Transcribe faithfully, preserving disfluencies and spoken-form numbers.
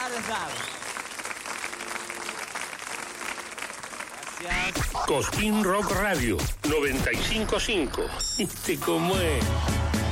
tarde. Gracias. Cosquín Rock Radio noventa y cinco punto cinco. ¿Viste cómo es?